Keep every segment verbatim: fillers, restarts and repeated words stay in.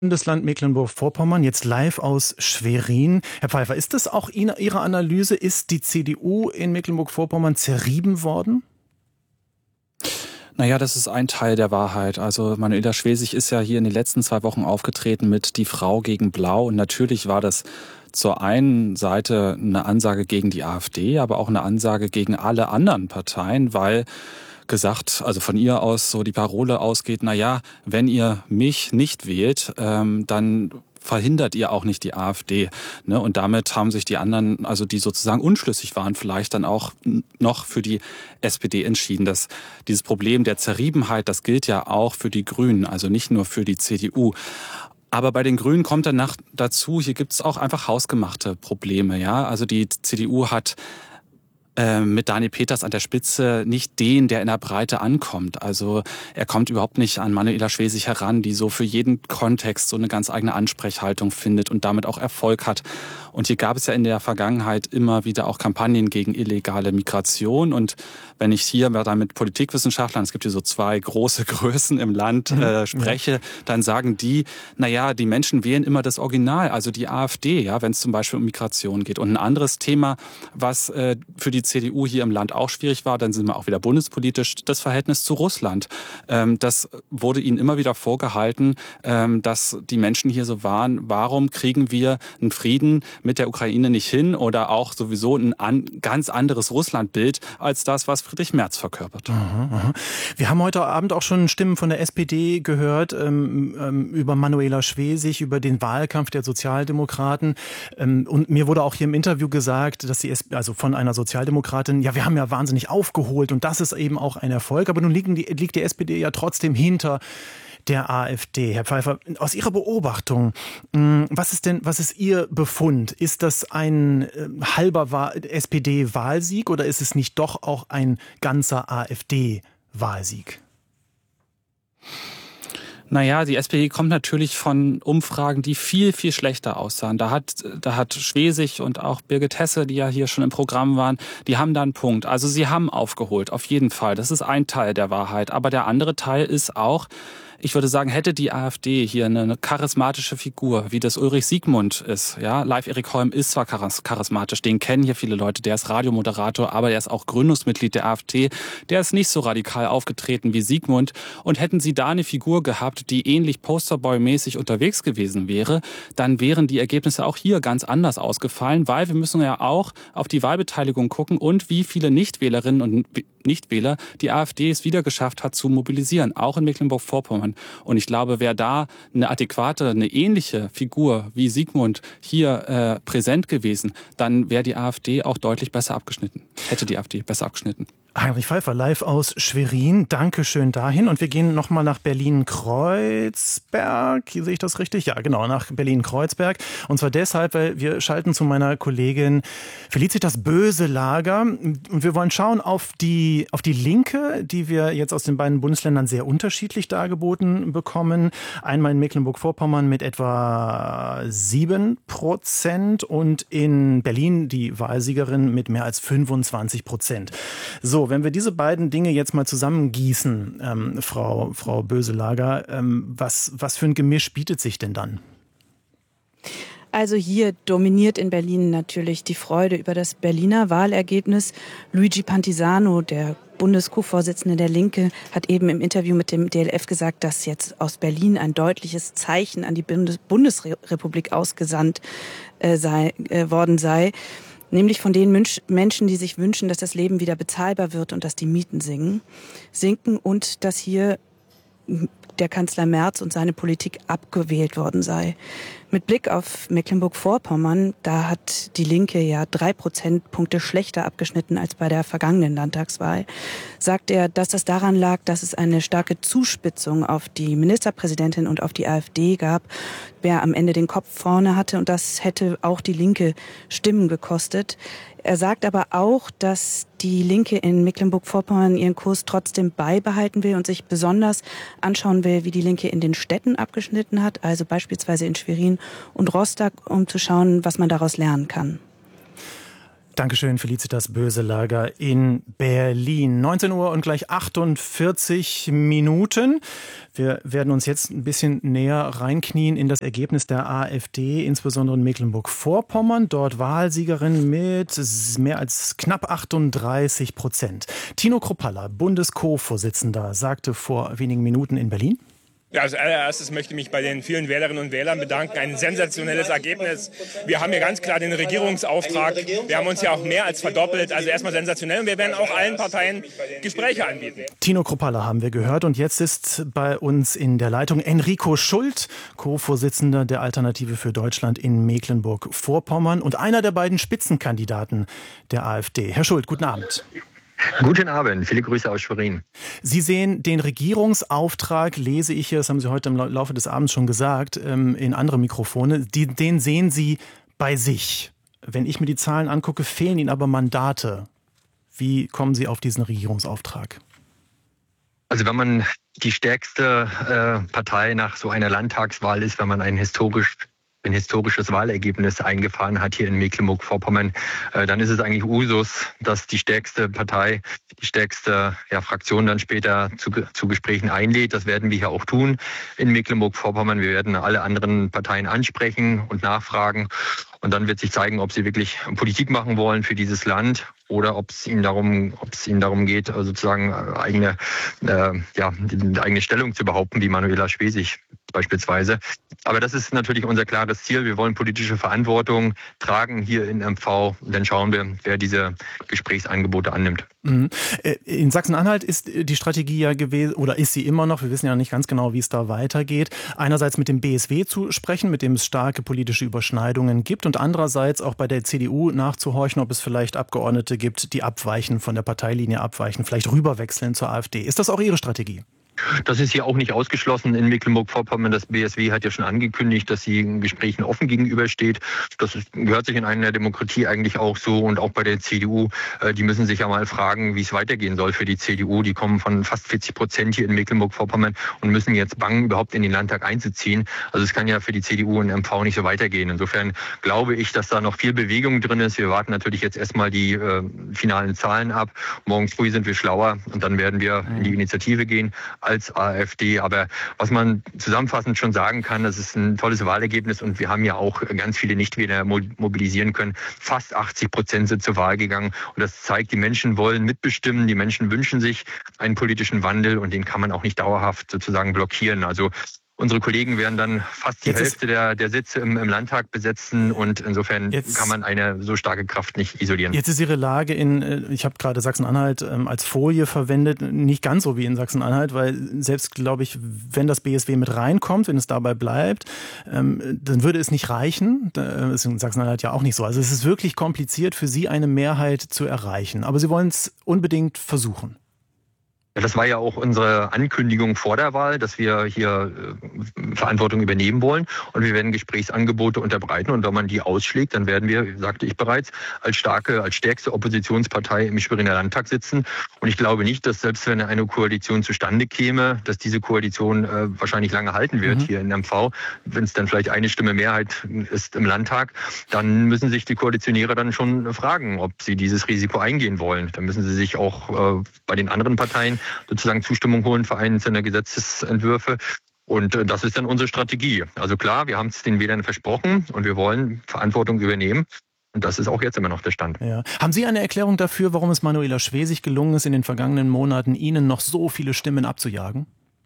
Bundesland Mecklenburg-Vorpommern, jetzt live aus Schwerin. Herr Pfeiffer, ist das auch Ihre Analyse? Ist die C D U in Mecklenburg-Vorpommern zerrieben worden? Naja, das ist ein Teil der Wahrheit. Also Manuela Schwesig ist ja hier in den letzten zwei Wochen aufgetreten mit Die Frau gegen Blau. Und natürlich war das zur einen Seite eine Ansage gegen die AfD, aber auch eine Ansage gegen alle anderen Parteien, weil gesagt, also von ihr aus so die Parole ausgeht, na ja, wenn ihr mich nicht wählt, ähm, dann verhindert ihr auch nicht die AfD. Ne? Und damit haben sich die anderen, also die sozusagen unschlüssig waren, vielleicht dann auch noch für die S P D entschieden. Das, dieses Problem der Zerriebenheit, das gilt ja auch für die Grünen, also nicht nur für die C D U. Aber bei den Grünen kommt danach dazu, hier gibt es auch einfach hausgemachte Probleme. Ja, also die C D U hat mit Daniel Peters an der Spitze nicht den, der in der Breite ankommt. Also er kommt überhaupt nicht an Manuela Schwesig heran, die so für jeden Kontext so eine ganz eigene Ansprechhaltung findet und damit auch Erfolg hat. Und hier gab es ja in der Vergangenheit immer wieder auch Kampagnen gegen illegale Migration. Und wenn ich hier dann mit Politikwissenschaftlern, es gibt hier so zwei große Größen im Land, äh, spreche, dann sagen die, naja, die Menschen wählen immer das Original, also die AfD, ja, wenn es zum Beispiel um Migration geht. Und ein anderes Thema, was äh, für die C D U hier im Land auch schwierig war, dann sind wir auch wieder bundespolitisch, das Verhältnis zu Russland. Ähm, das wurde ihnen immer wieder vorgehalten, ähm, dass die Menschen hier so waren, warum kriegen wir einen Frieden mit der Ukraine nicht hin oder auch sowieso ein an, ganz anderes Russlandbild als das, was Friedrich Merz verkörpert. Aha, aha. Wir haben heute Abend auch schon Stimmen von der S P D gehört, ähm, ähm, über Manuela Schwesig, über den Wahlkampf der Sozialdemokraten. Ähm, und mir wurde auch hier im Interview gesagt, dass die S P D, also von einer Sozialdemokratin, ja, wir haben ja wahnsinnig aufgeholt und das ist eben auch ein Erfolg. Aber nun liegen die, liegt die S P D ja trotzdem hinter der AfD. Herr Pfeiffer, aus Ihrer Beobachtung, was ist denn, was ist Ihr Befund? Ist das ein äh, halber S P D-Wahlsieg oder ist es nicht doch auch ein ganzer AfD-Wahlsieg? Naja, die S P D kommt natürlich von Umfragen, die viel, viel schlechter aussahen. Da hat, da hat Schwesig und auch Birgit Hesse, die ja hier schon im Programm waren, die haben da einen Punkt. Also sie haben aufgeholt, auf jeden Fall. Das ist ein Teil der Wahrheit. Aber der andere Teil ist auch, ich würde sagen, hätte die AfD hier eine charismatische Figur, wie das Ulrich Siegmund ist, ja, Live Erik Holm ist zwar charismatisch, den kennen hier viele Leute, der ist Radiomoderator, aber der ist auch Gründungsmitglied der AfD, der ist nicht so radikal aufgetreten wie Siegmund. Und hätten sie da eine Figur gehabt, die ähnlich Posterboy-mäßig unterwegs gewesen wäre, dann wären die Ergebnisse auch hier ganz anders ausgefallen, weil wir müssen ja auch auf die Wahlbeteiligung gucken und wie viele Nichtwählerinnen und Nichtwähler die AfD es wieder geschafft hat zu mobilisieren, auch in Mecklenburg-Vorpommern. Und ich glaube, wäre da eine adäquate, eine ähnliche Figur wie Siegmund hier äh, präsent gewesen, dann wäre die AfD auch deutlich besser abgeschnitten. Hätte die AfD besser abgeschnitten. Heinrich Pfeiffer, live aus Schwerin. Dankeschön dahin. Und wir gehen nochmal nach Berlin-Kreuzberg. Hier sehe ich das richtig? Ja, genau, nach Berlin-Kreuzberg. Und zwar deshalb, weil wir schalten zu meiner Kollegin Felicitas Böselager. Und wir wollen schauen auf die, auf die Linke, die wir jetzt aus den beiden Bundesländern sehr unterschiedlich dargeboten bekommen. Einmal in Mecklenburg-Vorpommern mit etwa sieben Prozent und in Berlin die Wahlsiegerin mit mehr als fünfundzwanzig Prozent. So, wenn wir diese beiden Dinge jetzt mal zusammengießen, ähm, Frau, Frau Böselager, ähm, was, was für ein Gemisch bietet sich denn dann? Also hier dominiert in Berlin natürlich die Freude über das Berliner Wahlergebnis. Luigi Pantisano, der Bundes-Co-Vorsitzende der Linke, hat eben im Interview mit dem D L F gesagt, dass jetzt aus Berlin ein deutliches Zeichen an die Bundes- Bundesrepublik ausgesandt äh, sei, äh, worden sei. Nämlich von den Menschen, die sich wünschen, dass das Leben wieder bezahlbar wird und dass die Mieten singen, sinken und dass hier der Kanzler Merz und seine Politik abgewählt worden sei. Mit Blick auf Mecklenburg-Vorpommern, da hat die Linke ja drei Prozentpunkte schlechter abgeschnitten als bei der vergangenen Landtagswahl, sagt er, dass das daran lag, dass es eine starke Zuspitzung auf die Ministerpräsidentin und auf die AfD gab, wer am Ende den Kopf vorne hatte, und das hätte auch die Linke Stimmen gekostet. Er sagt aber auch, dass die Linke in Mecklenburg-Vorpommern ihren Kurs trotzdem beibehalten will und sich besonders anschauen will, wie die Linke in den Städten abgeschnitten hat, also beispielsweise in Schwerin und Rostock, um zu schauen, was man daraus lernen kann. Dankeschön, Felicitas Böselager in Berlin. neunzehn Uhr und gleich achtundvierzig Minuten. Wir werden uns jetzt ein bisschen näher reinknien in das Ergebnis der AfD, insbesondere in Mecklenburg-Vorpommern. Dort Wahlsiegerin mit mehr als knapp achtunddreißig Prozent. Tino Kruppalla, Bundes-Co-Vorsitzender, sagte vor wenigen Minuten in Berlin: Ja, als allererstes möchte ich mich bei den vielen Wählerinnen und Wählern bedanken. Ein sensationelles Ergebnis. Wir haben hier ganz klar den Regierungsauftrag. Wir haben uns ja auch mehr als verdoppelt. Also erstmal sensationell. Und wir werden auch allen Parteien Gespräche anbieten. Tino Kruppalla haben wir gehört. Und jetzt ist bei uns in der Leitung Enrico Schult, Co-Vorsitzender der Alternative für Deutschland in Mecklenburg-Vorpommern und einer der beiden Spitzenkandidaten der AfD. Herr Schult, guten Abend. Guten Abend, viele Grüße aus Schwerin. Sie sehen den Regierungsauftrag, lese ich hier, das haben Sie heute im Laufe des Abends schon gesagt, in andere Mikrofone, die, den sehen Sie bei sich. Wenn ich mir die Zahlen angucke, fehlen Ihnen aber Mandate. Wie kommen Sie auf diesen Regierungsauftrag? Also wenn man die stärkste äh, Partei nach so einer Landtagswahl ist, wenn man ein historisch ein historisches Wahlergebnis eingefahren hat hier in Mecklenburg-Vorpommern, äh, dann ist es eigentlich Usus, dass die stärkste Partei, die stärkste ja, Fraktion dann später zu, zu Gesprächen einlädt. Das werden wir hier auch tun in Mecklenburg-Vorpommern. Wir werden alle anderen Parteien ansprechen und nachfragen. Und dann wird sich zeigen, ob sie wirklich Politik machen wollen für dieses Land oder ob es ihnen darum, ob es ihnen darum geht, sozusagen eigene, äh, ja, die eigene Stellung zu behaupten, wie Manuela Schwesig beispielsweise. Aber das ist natürlich unser klares Ziel. Wir wollen politische Verantwortung tragen hier in M V. Und dann schauen wir, wer diese Gesprächsangebote annimmt. In Sachsen-Anhalt ist die Strategie ja gewesen, oder ist sie immer noch, wir wissen ja nicht ganz genau, wie es da weitergeht, einerseits mit dem B S W zu sprechen, mit dem es starke politische Überschneidungen gibt, und andererseits auch bei der C D U nachzuhorchen, ob es vielleicht Abgeordnete gibt, die abweichen, von der Parteilinie abweichen, vielleicht rüberwechseln zur AfD. Ist das auch Ihre Strategie? Das ist hier auch nicht ausgeschlossen in Mecklenburg-Vorpommern. Das B S W hat ja schon angekündigt, dass sie in Gesprächen offen gegenübersteht. Das ist, gehört sich in einer Demokratie eigentlich auch so. Und auch bei der C D U, äh, die müssen sich ja mal fragen, wie es weitergehen soll für die C D U. Die kommen von fast vierzig Prozent hier in Mecklenburg-Vorpommern und müssen jetzt bangen, überhaupt in den Landtag einzuziehen. Also es kann ja für die C D U und M V nicht so weitergehen. Insofern glaube ich, dass da noch viel Bewegung drin ist. Wir warten natürlich jetzt erstmal die äh, finalen Zahlen ab. Morgen früh sind wir schlauer und dann werden wir in die Initiative gehen als AfD. Aber was man zusammenfassend schon sagen kann, das ist ein tolles Wahlergebnis und wir haben ja auch ganz viele Nichtwähler mobilisieren können. Fast achtzig Prozent sind zur Wahl gegangen und das zeigt, die Menschen wollen mitbestimmen, die Menschen wünschen sich einen politischen Wandel und den kann man auch nicht dauerhaft sozusagen blockieren. Also unsere Kollegen werden dann fast die Jetzt Hälfte der, der Sitze im, im Landtag besetzen und insofern Jetzt kann man eine so starke Kraft nicht isolieren. Jetzt ist Ihre Lage in, ich habe gerade Sachsen-Anhalt ähm, als Folie verwendet, nicht ganz so wie in Sachsen-Anhalt, weil selbst, glaube ich, wenn das B S W mit reinkommt, wenn es dabei bleibt, ähm, dann würde es nicht reichen. Das ist in Sachsen-Anhalt ja auch nicht so. Also es ist wirklich kompliziert für Sie, eine Mehrheit zu erreichen. Aber Sie wollen es unbedingt versuchen. Das war ja auch unsere Ankündigung vor der Wahl, dass wir hier äh, Verantwortung übernehmen wollen und wir werden Gesprächsangebote unterbreiten und wenn man die ausschlägt, dann werden wir, sagte ich bereits, als starke, als stärkste Oppositionspartei im Schweriner Landtag sitzen und ich glaube nicht, dass selbst wenn eine Koalition zustande käme, dass diese Koalition äh, wahrscheinlich lange halten wird mhm. hier in M V. Wenn es dann vielleicht eine Stimme Mehrheit ist im Landtag, dann müssen sich die Koalitionäre dann schon fragen, ob sie dieses Risiko eingehen wollen. Dann müssen sie sich auch äh, bei den anderen Parteien sozusagen Zustimmung holen für einzelne Gesetzesentwürfe. Und das ist dann unsere Strategie. Also klar, wir haben es den Wählern versprochen und wir wollen Verantwortung übernehmen. Und das ist auch jetzt immer noch der Stand. Ja. Haben Sie eine Erklärung dafür, warum es Manuela Schwesig gelungen ist, in den vergangenen Monaten Ihnen noch so viele Stimmen abzujagen?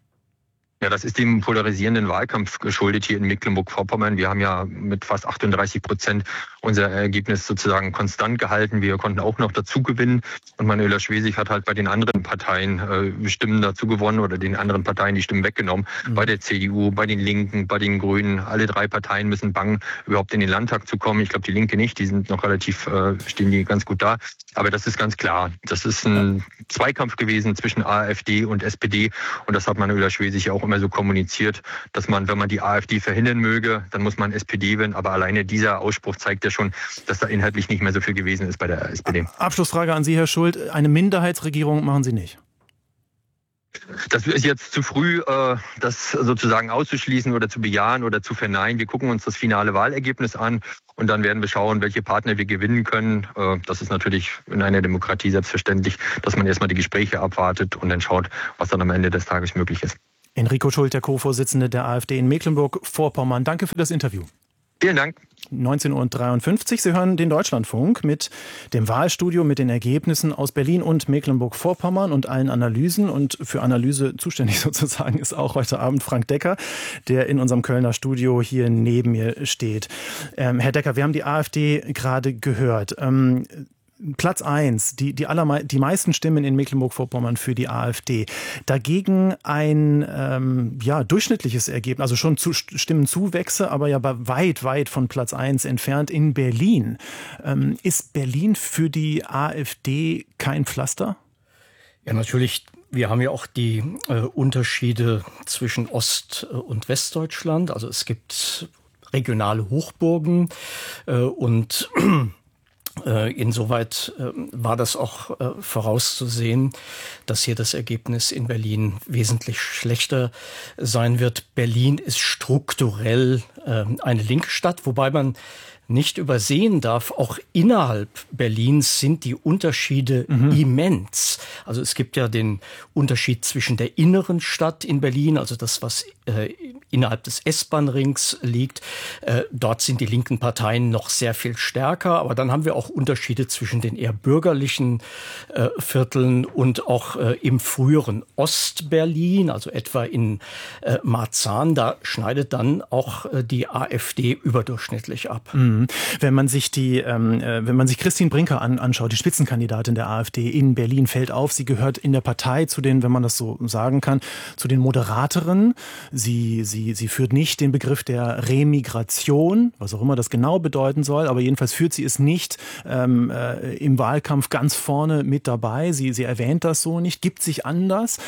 Ja, das ist dem polarisierenden Wahlkampf geschuldet hier in Mecklenburg-Vorpommern. Wir haben ja mit fast achtunddreißig Prozent unser Ergebnis sozusagen konstant gehalten. Wir konnten auch noch dazu gewinnen. Und Manuela Schwesig hat halt bei den anderen Parteien äh, Stimmen dazu gewonnen oder den anderen Parteien die Stimmen weggenommen. Mhm. Bei der C D U, bei den Linken, bei den Grünen. Alle drei Parteien müssen bangen, überhaupt in den Landtag zu kommen. Ich glaube, die Linke nicht. Die sind noch relativ, äh, stehen die ganz gut da. Aber das ist ganz klar. Das ist ein Zweikampf gewesen zwischen AfD und S P D. Und das hat Manuela Schwesig ja auch immer so kommuniziert, dass man, wenn man die AfD verhindern möge, dann muss man S P D wählen. Aber alleine dieser Ausspruch zeigt ja schon, dass da inhaltlich nicht mehr so viel gewesen ist bei der S P D. Abschlussfrage an Sie, Herr Schult. Eine Minderheitsregierung machen Sie nicht? Das ist jetzt zu früh, das sozusagen auszuschließen oder zu bejahen oder zu verneinen. Wir gucken uns das finale Wahlergebnis an und dann werden wir schauen, welche Partner wir gewinnen können. Das ist natürlich in einer Demokratie selbstverständlich, dass man erstmal die Gespräche abwartet und dann schaut, was dann am Ende des Tages möglich ist. Enrico Schult, der Co-Vorsitzende der AfD in Mecklenburg-Vorpommern. Danke für das Interview. Vielen Dank. neunzehn Uhr dreiundfünfzig. Sie hören den Deutschlandfunk mit dem Wahlstudio, mit den Ergebnissen aus Berlin und Mecklenburg-Vorpommern und allen Analysen. Und für Analyse zuständig sozusagen ist auch heute Abend Frank Decker, der in unserem Kölner Studio hier neben mir steht. Ähm, Herr Decker, wir haben die AfD gerade gehört. Ähm, Platz eins, die, die, allermei- die meisten Stimmen in Mecklenburg-Vorpommern für die AfD. Dagegen ein ähm, ja, durchschnittliches Ergebnis, also schon zu, Stimmenzuwächse, aber ja weit, weit von Platz eins entfernt in Berlin. Ähm, ist Berlin für die AfD kein Pflaster? Ja, natürlich. Wir haben ja auch die äh, Unterschiede zwischen Ost- und Westdeutschland. Also es gibt regionale Hochburgen äh, und Insoweit war das auch vorauszusehen, dass hier das Ergebnis in Berlin wesentlich schlechter sein wird. Berlin ist strukturell eine linke Stadt, wobei man nicht übersehen darf, auch innerhalb Berlins sind die Unterschiede mhm. immens. Also es gibt ja den Unterschied zwischen der inneren Stadt in Berlin, also das, was äh, innerhalb des S-Bahn-Rings liegt. Äh, dort sind die linken Parteien noch sehr viel stärker. Aber dann haben wir auch Unterschiede zwischen den eher bürgerlichen äh, Vierteln und auch äh, im früheren Ostberlin, also etwa in äh, Marzahn. Da schneidet dann auch äh, die AfD überdurchschnittlich ab. Mhm. Wenn man sich die, ähm, wenn man sich Christine Brinker an, anschaut, die Spitzenkandidatin der AfD in Berlin, fällt auf, sie gehört in der Partei zu den, wenn man das so sagen kann, zu den Moderateren. Sie, sie, sie führt nicht den Begriff der Remigration, was auch immer das genau bedeuten soll, aber jedenfalls führt sie es nicht ähm, äh, im Wahlkampf ganz vorne mit dabei. Sie, sie erwähnt das so nicht, gibt sich anders.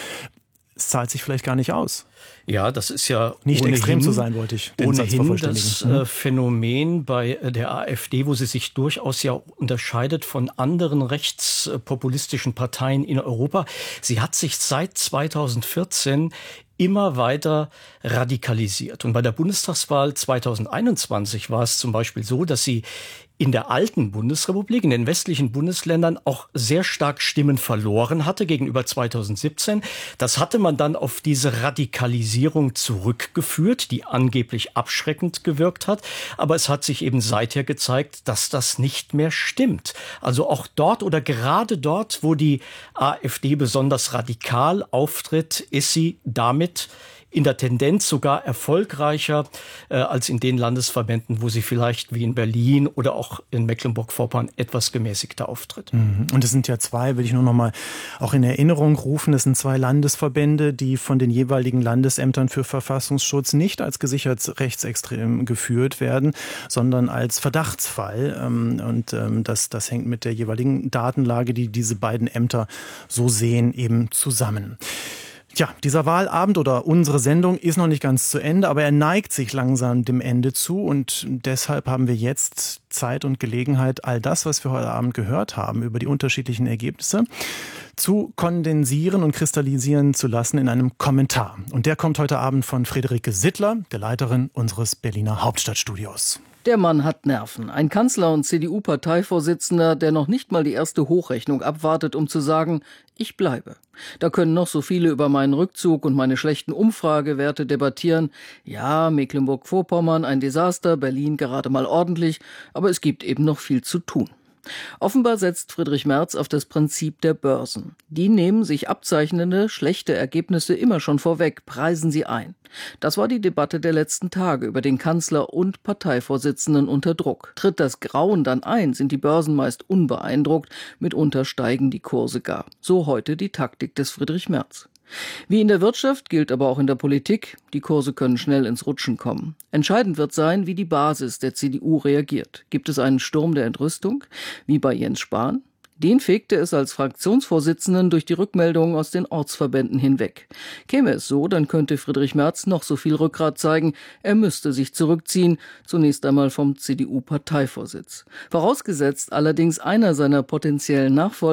Es zahlt sich vielleicht gar nicht aus. Ja, das ist ja nicht ohnehin, extrem zu sein, wollte ich den Satz vervollständigen. Das äh, Phänomen bei der AfD, wo sie sich durchaus ja unterscheidet von anderen rechtspopulistischen Parteien in Europa. Sie hat sich seit zweitausendvierzehn immer weiter radikalisiert. Und bei der Bundestagswahl zweitausendeinundzwanzig war es zum Beispiel so, dass sie in der alten Bundesrepublik, in den westlichen Bundesländern auch sehr stark Stimmen verloren hatte gegenüber zweitausendsiebzehn. Das hatte man dann auf diese Radikalisierung zurückgeführt, die angeblich abschreckend gewirkt hat. Aber es hat sich eben seither gezeigt, dass das nicht mehr stimmt. Also auch dort oder gerade dort, wo die AfD besonders radikal auftritt, ist sie damit in der Tendenz sogar erfolgreicher äh, als in den Landesverbänden, wo sie vielleicht wie in Berlin oder auch in Mecklenburg-Vorpommern etwas gemäßigter auftritt. Und es sind ja zwei, will ich nur noch mal auch in Erinnerung rufen, es sind zwei Landesverbände, die von den jeweiligen Landesämtern für Verfassungsschutz nicht als gesichert rechtsextrem geführt werden, sondern als Verdachtsfall. Und das, das hängt mit der jeweiligen Datenlage, die diese beiden Ämter so sehen, eben zusammen. Tja, dieser Wahlabend oder unsere Sendung ist noch nicht ganz zu Ende, aber er neigt sich langsam dem Ende zu und deshalb haben wir jetzt Zeit und Gelegenheit, all das, was wir heute Abend gehört haben, über die unterschiedlichen Ergebnisse, zu kondensieren und kristallisieren zu lassen in einem Kommentar. Und der kommt heute Abend von Friederike Sittler, der Leiterin unseres Berliner Hauptstadtstudios. Der Mann hat Nerven. Ein Kanzler und C D U-Parteivorsitzender, der noch nicht mal die erste Hochrechnung abwartet, um zu sagen, ich bleibe. Da können noch so viele über meinen Rückzug und meine schlechten Umfragewerte debattieren. Ja, Mecklenburg-Vorpommern ein Desaster, Berlin gerade mal ordentlich, aber es gibt eben noch viel zu tun. Offenbar setzt Friedrich Merz auf das Prinzip der Börsen. Die nehmen sich abzeichnende, schlechte Ergebnisse immer schon vorweg, preisen sie ein. Das war die Debatte der letzten Tage über den Kanzler und Parteivorsitzenden unter Druck. Tritt das Grauen dann ein, sind die Börsen meist unbeeindruckt, mitunter steigen die Kurse gar. So heute die Taktik des Friedrich Merz. Wie in der Wirtschaft gilt aber auch in der Politik, die Kurse können schnell ins Rutschen kommen. Entscheidend wird sein, wie die Basis der C D U reagiert. Gibt es einen Sturm der Entrüstung, wie bei Jens Spahn? Den fegte es als Fraktionsvorsitzenden durch die Rückmeldungen aus den Ortsverbänden hinweg. Käme es so, dann könnte Friedrich Merz noch so viel Rückgrat zeigen, er müsste sich zurückziehen, zunächst einmal vom C D U-Parteivorsitz. Vorausgesetzt allerdings einer seiner potenziellen Nachfolger,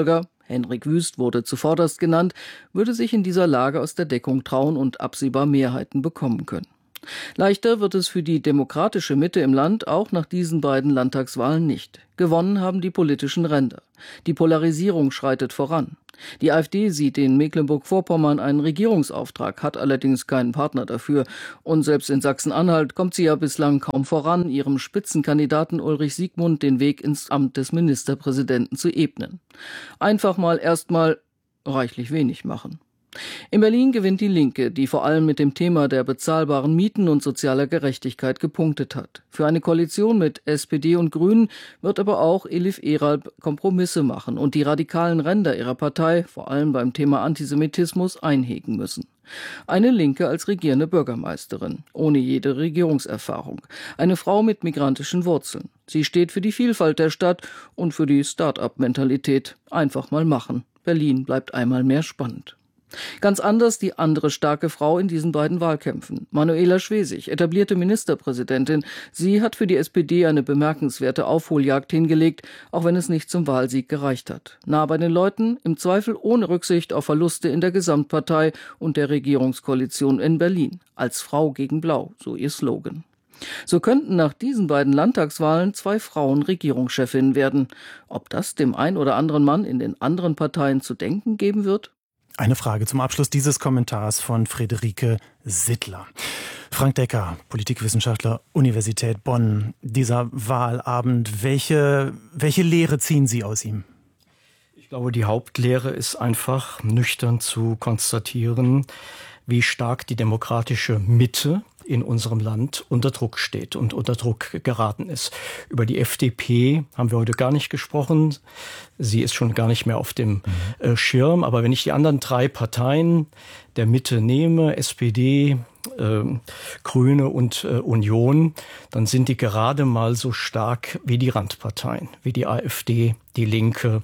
Henrik Wüst wurde zuvorderst genannt, würde sich in dieser Lage aus der Deckung trauen und absehbar Mehrheiten bekommen können. Leichter wird es für die demokratische Mitte im Land auch nach diesen beiden Landtagswahlen nicht. Gewonnen haben die politischen Ränder. Die Polarisierung schreitet voran. Die AfD sieht in Mecklenburg-Vorpommern einen Regierungsauftrag, hat allerdings keinen Partner dafür. Und selbst in Sachsen-Anhalt kommt sie ja bislang kaum voran, ihrem Spitzenkandidaten Ulrich Siegmund den Weg ins Amt des Ministerpräsidenten zu ebnen. Einfach mal erstmal reichlich wenig machen. In Berlin gewinnt die Linke, die vor allem mit dem Thema der bezahlbaren Mieten und sozialer Gerechtigkeit gepunktet hat. Für eine Koalition mit S P D und Grünen wird aber auch Elif Eralp Kompromisse machen und die radikalen Ränder ihrer Partei, vor allem beim Thema Antisemitismus, einhegen müssen. Eine Linke als regierende Bürgermeisterin, ohne jede Regierungserfahrung. Eine Frau mit migrantischen Wurzeln. Sie steht für die Vielfalt der Stadt und für die Start-up-Mentalität. Einfach mal machen. Berlin bleibt einmal mehr spannend. Ganz anders die andere starke Frau in diesen beiden Wahlkämpfen. Manuela Schwesig, etablierte Ministerpräsidentin. Sie hat für die S P D eine bemerkenswerte Aufholjagd hingelegt, auch wenn es nicht zum Wahlsieg gereicht hat. Nah bei den Leuten, im Zweifel ohne Rücksicht auf Verluste in der Gesamtpartei und der Regierungskoalition in Berlin. Als Frau gegen Blau, so ihr Slogan. So könnten nach diesen beiden Landtagswahlen zwei Frauen Regierungschefinnen werden. Ob das dem ein oder anderen Mann in den anderen Parteien zu denken geben wird? Eine Frage zum Abschluss dieses Kommentars von Friederike Sittler. Frank Decker, Politikwissenschaftler, Universität Bonn. Dieser Wahlabend, welche, welche Lehre ziehen Sie aus ihm? Ich glaube, die Hauptlehre ist einfach nüchtern zu konstatieren, wie stark die demokratische Mitte in unserem Land unter Druck steht und unter Druck geraten ist. Über die F D P haben wir heute gar nicht gesprochen. Sie ist schon gar nicht mehr auf dem äh, Schirm. Aber wenn ich die anderen drei Parteien der Mitte nehme, S P D, äh, Grüne und äh, Union, dann sind die gerade mal so stark wie die Randparteien, wie die AfD, die Linke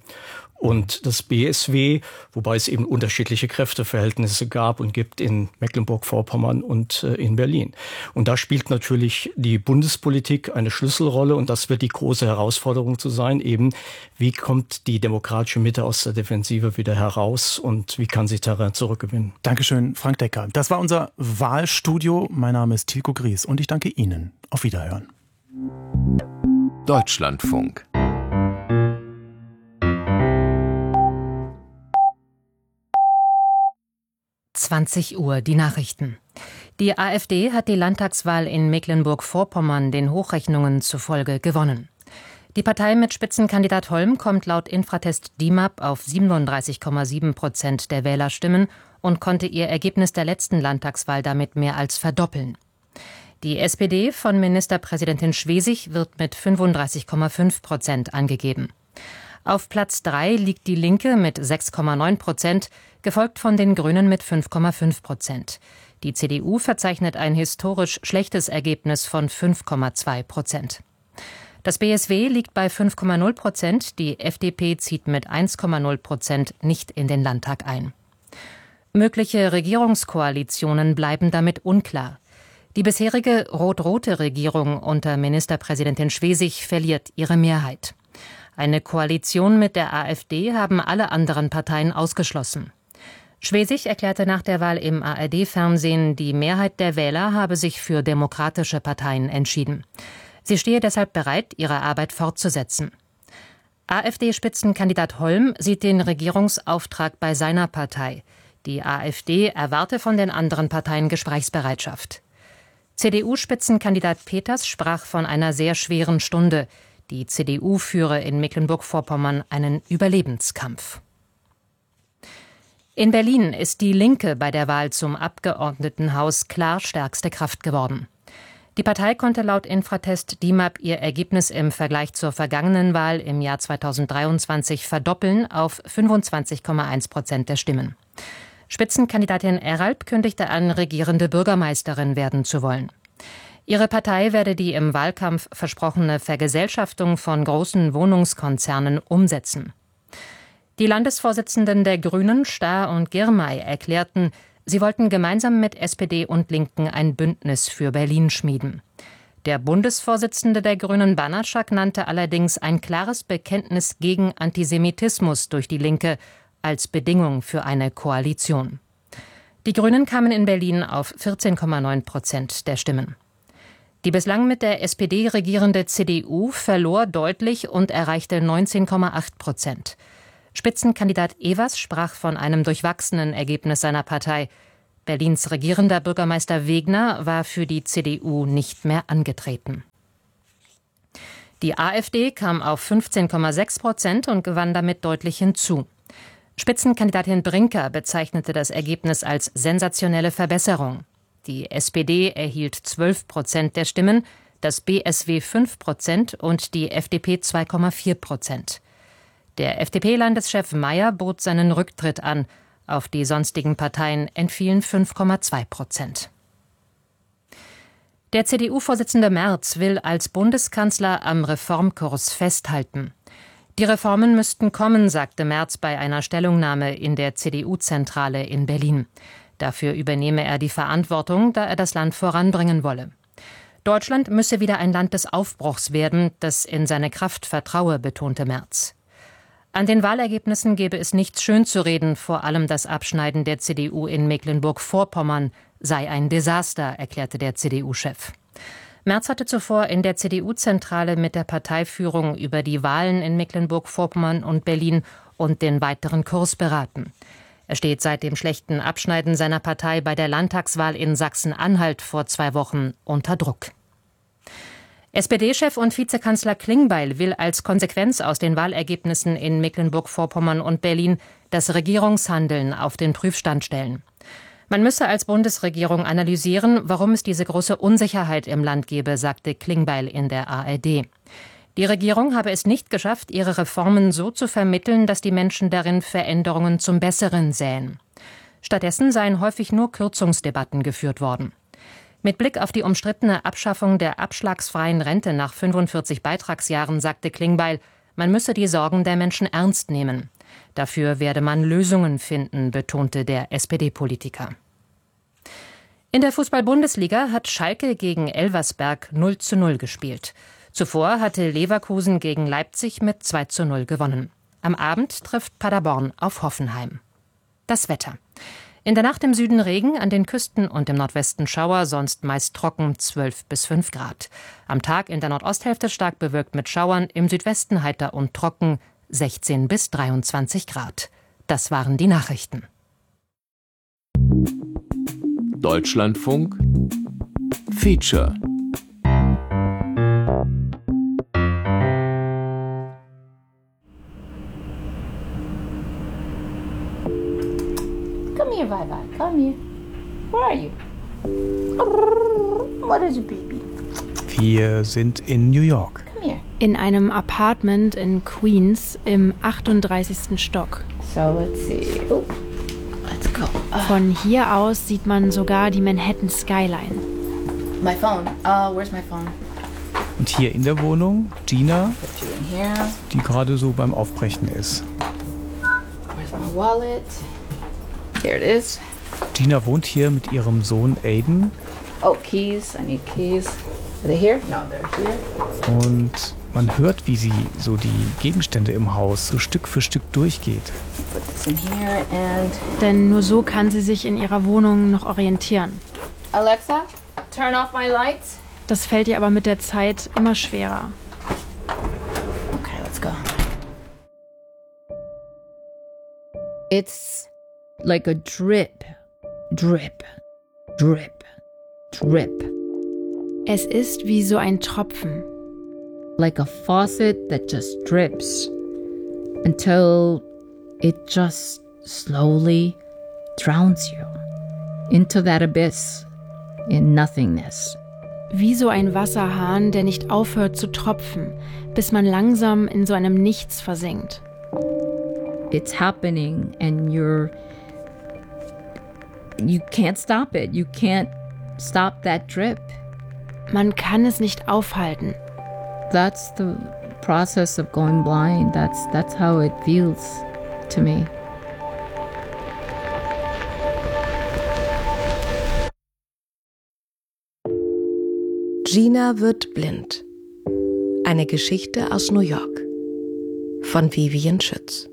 und das B S W, wobei es eben unterschiedliche Kräfteverhältnisse gab und gibt in Mecklenburg-Vorpommern und äh, in Berlin. Und da spielt natürlich die Bundespolitik eine Schlüsselrolle und das wird die große Herausforderung zu sein, eben wie kommt die demokratische Mitte aus der Defensive wieder heraus und wie kann sie Terrain zurückgewinnen. Dankeschön, Frank Decker. Das war unser Wahlstudio. Mein Name ist Tilko Gries und ich danke Ihnen. Auf Wiederhören. Deutschlandfunk. zwanzig Uhr, die Nachrichten. Die AfD hat die Landtagswahl in Mecklenburg-Vorpommern den Hochrechnungen zufolge gewonnen. Die Partei mit Spitzenkandidat Holm kommt laut Infratest D I M A P auf siebenunddreißig Komma sieben Prozent der Wählerstimmen und konnte ihr Ergebnis der letzten Landtagswahl damit mehr als verdoppeln. Die S P D von Ministerpräsidentin Schwesig wird mit fünfunddreißig Komma fünf Prozent angegeben. Auf Platz drei liegt die Linke mit sechs Komma neun Prozent, gefolgt von den Grünen mit fünf Komma fünf Prozent. Die C D U verzeichnet ein historisch schlechtes Ergebnis von fünf Komma zwei Prozent. Das B S W liegt bei fünf Komma null Prozent, die F D P zieht mit eins Komma null Prozent nicht in den Landtag ein. Mögliche Regierungskoalitionen bleiben damit unklar. Die bisherige rot-rote Regierung unter Ministerpräsidentin Schwesig verliert ihre Mehrheit. Eine Koalition mit der AfD haben alle anderen Parteien ausgeschlossen. Schwesig erklärte nach der Wahl im A R D-Fernsehen, die Mehrheit der Wähler habe sich für demokratische Parteien entschieden. Sie stehe deshalb bereit, ihre Arbeit fortzusetzen. AfD-Spitzenkandidat Holm sieht den Regierungsauftrag bei seiner Partei. Die AfD erwarte von den anderen Parteien Gesprächsbereitschaft. C D U-Spitzenkandidat Peters sprach von einer sehr schweren Stunde. Die C D U führe in Mecklenburg-Vorpommern einen Überlebenskampf. In Berlin ist die Linke bei der Wahl zum Abgeordnetenhaus klar stärkste Kraft geworden. Die Partei konnte laut Infratest D I M A P ihr Ergebnis im Vergleich zur vergangenen Wahl im Jahr zweitausenddreiundzwanzig verdoppeln auf fünfundzwanzig Komma eins Prozent der Stimmen. Spitzenkandidatin Eralp kündigte an, regierende Bürgermeisterin werden zu wollen. Ihre Partei werde die im Wahlkampf versprochene Vergesellschaftung von großen Wohnungskonzernen umsetzen. Die Landesvorsitzenden der Grünen, Stahr und Girmay, erklärten, sie wollten gemeinsam mit S P D und Linken ein Bündnis für Berlin schmieden. Der Bundesvorsitzende der Grünen, Banaszak, nannte allerdings ein klares Bekenntnis gegen Antisemitismus durch die Linke als Bedingung für eine Koalition. Die Grünen kamen in Berlin auf vierzehn Komma neun Prozent der Stimmen. Die bislang mit der S P D regierende C D U verlor deutlich und erreichte neunzehn Komma acht Prozent. Spitzenkandidat Evers sprach von einem durchwachsenen Ergebnis seiner Partei. Berlins regierender Bürgermeister Wegner war für die C D U nicht mehr angetreten. Die AfD kam auf fünfzehn Komma sechs Prozent und gewann damit deutlich hinzu. Spitzenkandidatin Brinker bezeichnete das Ergebnis als sensationelle Verbesserung. Die S P D erhielt zwölf Prozent der Stimmen, das B S W fünf Prozent und die F D P zwei Komma vier Prozent. Der F D P-Landeschef Mayer bot seinen Rücktritt an. Auf die sonstigen Parteien entfielen fünf Komma zwei Prozent. Der C D U-Vorsitzende Merz will als Bundeskanzler am Reformkurs festhalten. Die Reformen müssten kommen, sagte Merz bei einer Stellungnahme in der C D U-Zentrale in Berlin. Dafür übernehme er die Verantwortung, da er das Land voranbringen wolle. Deutschland müsse wieder ein Land des Aufbruchs werden, das in seine Kraft vertraue, betonte Merz. An den Wahlergebnissen gebe es nichts schönzureden, vor allem das Abschneiden der C D U in Mecklenburg-Vorpommern sei ein Desaster, erklärte der C D U-Chef. Merz hatte zuvor in der C D U-Zentrale mit der Parteiführung über die Wahlen in Mecklenburg-Vorpommern und Berlin und den weiteren Kurs beraten. Er steht seit dem schlechten Abschneiden seiner Partei bei der Landtagswahl in Sachsen-Anhalt vor zwei Wochen unter Druck. S P D-Chef und Vizekanzler Klingbeil will als Konsequenz aus den Wahlergebnissen in Mecklenburg-Vorpommern und Berlin das Regierungshandeln auf den Prüfstand stellen. Man müsse als Bundesregierung analysieren, warum es diese große Unsicherheit im Land gebe, sagte Klingbeil in der A R D. Die Regierung habe es nicht geschafft, ihre Reformen so zu vermitteln, dass die Menschen darin Veränderungen zum Besseren sähen. Stattdessen seien häufig nur Kürzungsdebatten geführt worden. Mit Blick auf die umstrittene Abschaffung der abschlagsfreien Rente nach fünfundvierzig Beitragsjahren sagte Klingbeil, man müsse die Sorgen der Menschen ernst nehmen. Dafür werde man Lösungen finden, betonte der S P D-Politiker. In der Fußball-Bundesliga hat Schalke gegen Elversberg null zu null gespielt. Zuvor hatte Leverkusen gegen Leipzig mit zwei zu null gewonnen. Am Abend trifft Paderborn auf Hoffenheim. Das Wetter. In der Nacht im Süden Regen, an den Küsten und im Nordwesten Schauer, sonst meist trocken, zwölf bis fünf Grad. Am Tag in der Nordosthälfte stark bewölkt mit Schauern, im Südwesten heiter und trocken, sechzehn bis dreiundzwanzig Grad. Das waren die Nachrichten. Deutschlandfunk Feature. Come here, Vivi. Come here. Where are you? What is it, baby? Wir sind in New York. Come here. In einem Apartment in Queens im achtunddreißigsten Stock. So let's see. Oh, let's go. Uh, Von hier aus sieht man sogar die Manhattan Skyline. my phone. Uh, where's my phone? Und hier in der Wohnung Gina, Put you in here. die gerade so beim Aufbrechen ist. Where's my wallet? Here it is. Gina wohnt hier mit ihrem Sohn Aiden. Oh, keys. I need keys. Are they here? No, they're here. Und man hört, wie sie so die Gegenstände im Haus so Stück für Stück durchgeht. Put this in here and... Denn nur so kann sie sich in ihrer Wohnung noch orientieren. Alexa, turn off my lights. Das fällt ihr aber mit der Zeit immer schwerer. Okay, let's go. It's like a drip, drip, drip, drip. Es ist wie so ein Tropfen. Like a faucet that just drips until it just slowly drowns you into that abyss in nothingness. Wie so ein Wasserhahn, der nicht aufhört zu tropfen, bis man langsam in so einem Nichts versinkt. It's happening and you're you can't stop it. You can't stop that drip. Man kann es nicht aufhalten. That's the process of going blind. That's that's how it feels to me. Gina wird blind. Eine Geschichte aus New York von Vivian Schütz.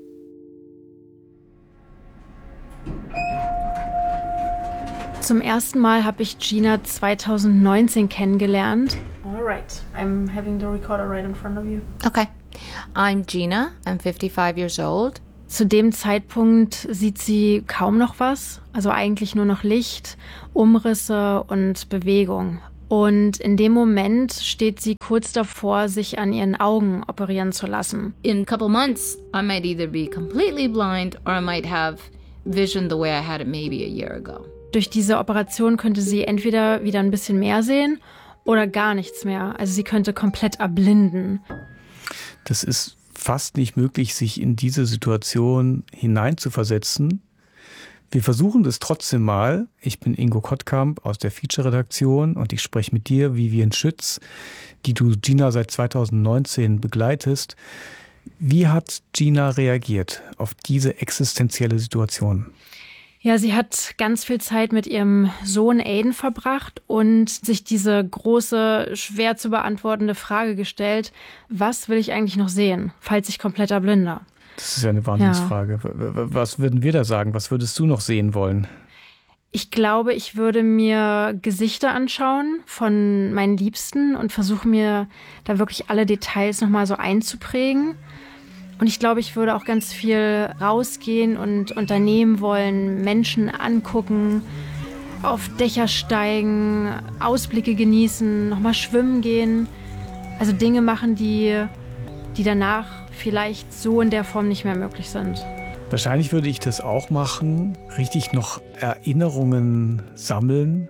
Zum ersten Mal habe ich Gina zweitausendneunzehn kennengelernt. Alright, I'm having the recorder right in front of you. Okay. I'm Gina, I'm fifty-five years old. Zu dem Zeitpunkt sieht sie kaum noch was, also eigentlich nur noch Licht, Umrisse und Bewegung. Und in dem Moment steht sie kurz davor, sich an ihren Augen operieren zu lassen. In a couple months, I might either be completely blind or I might have vision the way I had it maybe a year ago. Durch diese Operation könnte sie entweder wieder ein bisschen mehr sehen oder gar nichts mehr. Also sie könnte komplett erblinden. Das ist fast nicht möglich, sich in diese Situation hineinzuversetzen. Wir versuchen das trotzdem mal. Ich bin Ingo Kottkamp aus der Feature-Redaktion und ich spreche mit dir, Vivian Schütz, die du Gina seit zweitausendneunzehn begleitest. Wie hat Gina reagiert auf diese existenzielle Situation? Ja, sie hat ganz viel Zeit mit ihrem Sohn Aiden verbracht und sich diese große, schwer zu beantwortende Frage gestellt, was will ich eigentlich noch sehen, falls ich komplett erblinde? Das ist ja eine Wahnsinnsfrage. Ja. Was würden wir da sagen? Was würdest du noch sehen wollen? Ich glaube, ich würde mir Gesichter anschauen von meinen Liebsten und versuche mir da wirklich alle Details nochmal so einzuprägen. Und ich glaube, ich würde auch ganz viel rausgehen und unternehmen wollen, Menschen angucken, auf Dächer steigen, Ausblicke genießen, nochmal schwimmen gehen. Also Dinge machen, die, die danach vielleicht so in der Form nicht mehr möglich sind. Wahrscheinlich würde ich das auch machen, richtig noch Erinnerungen sammeln,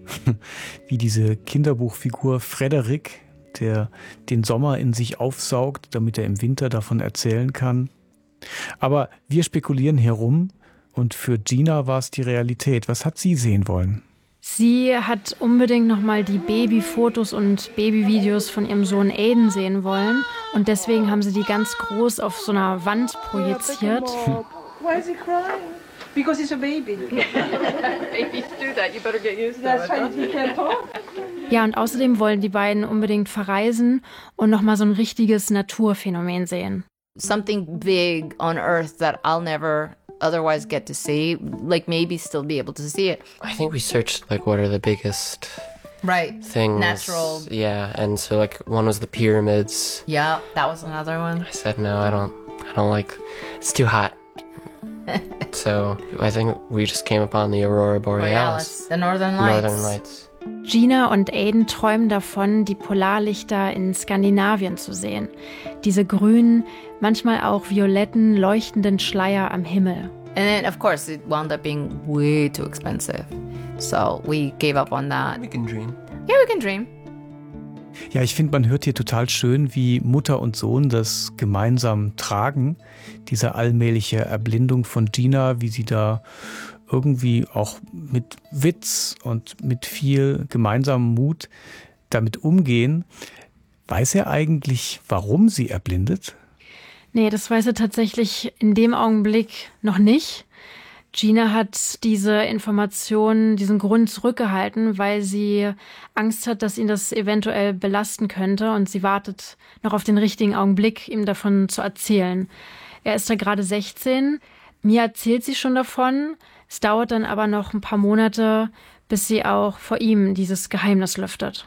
wie diese Kinderbuchfigur Frederik, der den Sommer in sich aufsaugt, damit er im Winter davon erzählen kann. Aber wir spekulieren herum und für Gina war es die Realität. Was hat sie sehen wollen? Sie hat unbedingt nochmal die Babyfotos und Babyvideos von ihrem Sohn Aiden sehen wollen und deswegen haben sie die ganz groß auf so einer Wand projiziert. Why is he crying? Because he's a baby. Babies do that. You better get used to it. That's right. He can't talk. Ja, und außerdem wollen die beiden unbedingt verreisen und nochmal so ein richtiges Naturphänomen sehen. Something big on Earth that I'll never otherwise get to see, like maybe still be able to see it. I think we searched like what are the biggest right things. Natural. Yeah, and so like one was the pyramids. Yeah, that was another one. I said no, I don't I don't like it's too hot. So I think we just came upon the Aurora Borealis. Borealis, the Northern Lights. Northern Lights. Gina und Aiden träumen davon, die Polarlichter in Skandinavien zu sehen. Diese grünen, manchmal auch violetten, leuchtenden Schleier am Himmel. And then, of course, it wound up being way too expensive. So we gave up on that. We can dream. Yeah, we can dream. Ja, ich finde, man hört hier total schön, wie Mutter und Sohn das gemeinsam tragen. Diese allmähliche Erblindung von Gina, wie sie da irgendwie auch mit Witz und mit viel gemeinsamem Mut damit umgehen. Weiß er eigentlich, warum sie erblindet? Nee, das weiß er tatsächlich in dem Augenblick noch nicht. Gina hat diese Information, diesen Grund zurückgehalten, weil sie Angst hat, dass ihn das eventuell belasten könnte und sie wartet noch auf den richtigen Augenblick, ihm davon zu erzählen. Er ist da gerade sechzehn. Mir erzählt sie schon davon. Es dauert dann aber noch ein paar Monate, bis sie auch vor ihm dieses Geheimnis lüftet.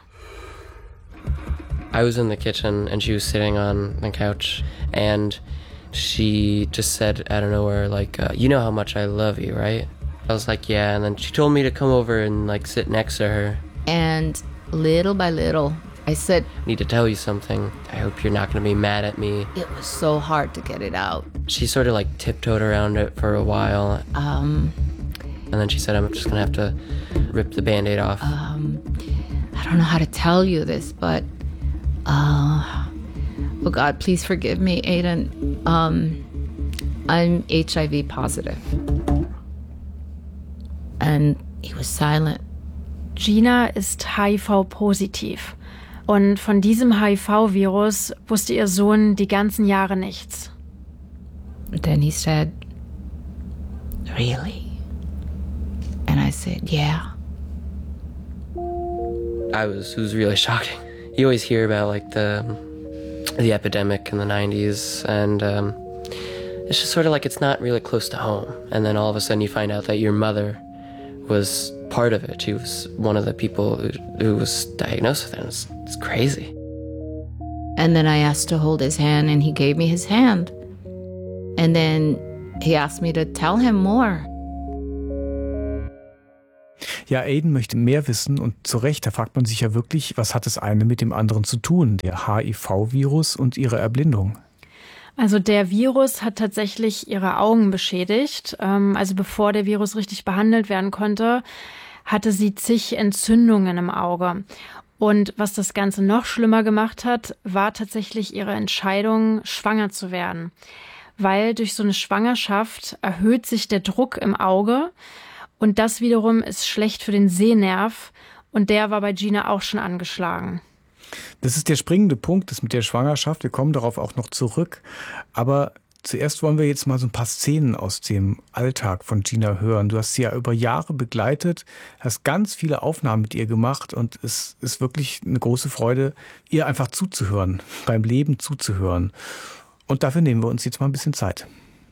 I was in the kitchen and she was sitting on the couch and she just said out of nowhere, like, uh, you know how much I love you, right? I was like, yeah. And then she told me to come over and like sit next to her. And little by little, I said, I need to tell you something. I hope you're not going to be mad at me. It was so hard to get it out. She sort of like tiptoed around it for a while. Um, and then she said, I'm just going to have to rip the Band-Aid off. Um, I don't know how to tell you this, but, uh, oh God, please forgive me, Aiden. Um, I'm H I V positive. And he was silent. Gina ist H I V-positiv. Und von diesem H I V-Virus wusste ihr Sohn die ganzen Jahre nichts. Then he said, really? And I said, yeah. I was, it was really shocking. You always hear about like the the epidemic in the nineties, and um, it's just sort of like it's not really close to home. And then all of a sudden you find out that your mother was part of it. She was one of the people who, who was diagnosed with it. It's, it's crazy. And then I asked to hold his hand, and he gave me his hand. And then he asked me to tell him more. Ja, Aiden möchte mehr wissen und zu Recht, da fragt man sich ja wirklich, was hat das eine mit dem anderen zu tun, der H I V-Virus und ihre Erblindung? Also der Virus hat tatsächlich ihre Augen beschädigt. Also bevor der Virus richtig behandelt werden konnte, hatte sie zig Entzündungen im Auge. Und was das Ganze noch schlimmer gemacht hat, war tatsächlich ihre Entscheidung, schwanger zu werden. Weil durch so eine Schwangerschaft erhöht sich der Druck im Auge. Und das wiederum ist schlecht für den Sehnerv. Und der war bei Gina auch schon angeschlagen. Das ist der springende Punkt, das mit der Schwangerschaft. Wir kommen darauf auch noch zurück. Aber zuerst wollen wir jetzt mal so ein paar Szenen aus dem Alltag von Gina hören. Du hast sie ja über Jahre begleitet, hast ganz viele Aufnahmen mit ihr gemacht. Und es ist wirklich eine große Freude, ihr einfach zuzuhören, beim Leben zuzuhören. Und dafür nehmen wir uns jetzt mal ein bisschen Zeit.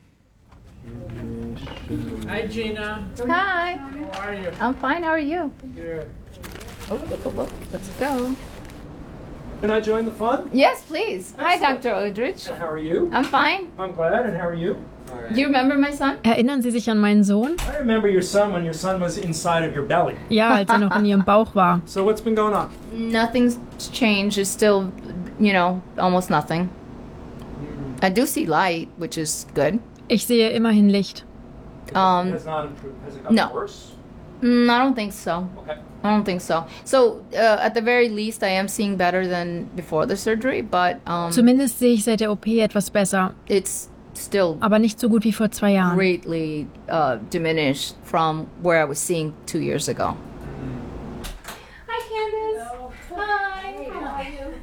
Hi, Gina. Hi. How are you? I'm fine. How are you? Good. Oh, oh, oh, let's go. Can I join the fun? Yes, please. Hi, Doctor Aldrich. How are you? I'm fine. I'm glad. And how are you? Do you remember my son? Erinnern Sie sich an meinen Sohn? I remember your son when your son was inside of your belly. Ja, als er noch in Ihrem Bauch war. So what's been going on? Nothing's changed. It's still, you know, almost nothing. I do see light, which is good. Ich sehe immerhin Licht. Um, it has not improved. Has it gotten no. worse? Mm, I don't think so. Okay. I don't think so. So, uh, at the very least, I am seeing better than before the surgery, but um, Zumindest sehe ich seit der O P etwas besser. It's still aber nicht so gut wie vor zwei Jahren. Greatly uh, diminished from where I was seeing two years ago. Hi, Candace. Hello. Hi. How are you?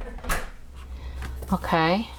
Okay.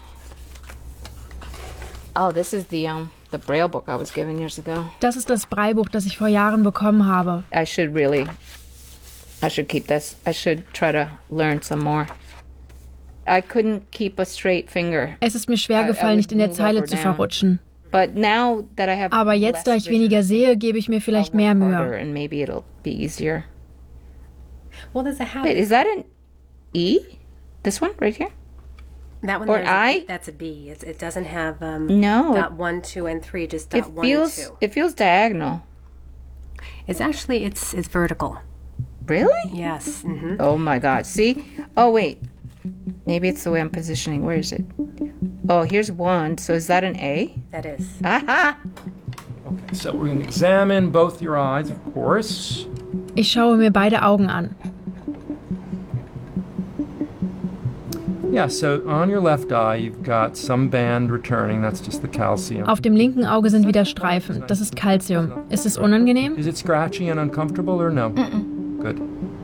Oh, this is the um the Braille book I was given years ago. Das ist das Braillebuch, das ich vor Jahren bekommen habe. I should really, I should keep this. I should try to learn some more. I couldn't keep a straight finger. Es ist mir schwer gefallen, nicht in der Zeile zu verrutschen. But now that I have Aber jetzt, da ich weniger sehe, gebe ich mir vielleicht mehr Mühe. And maybe it'll be easier. Well, does it have? Wait, is that an E? This one right here? That one or there's I? A, that's a B. It's, it doesn't have um, no. dot one, two, and three. Just dot it one feels, and two. It feels diagonal. It's actually it's it's vertical. Really? Yes. Mm-hmm. Oh my God! See? Oh wait. Maybe it's the way I'm positioning. Where is it? Oh, here's one. So is that an A? That is. Aha! Okay, so we're going to examine both your eyes, of course. Ich schaue mir beide Augen an. Yeah, so on your left eye you've got some band returning. That's just the calcium. Auf dem linken Auge sind wieder Streifen. Das ist Calcium. Ist es unangenehm? Is it scratchy and uncomfortable or no? Mm-mm. Good.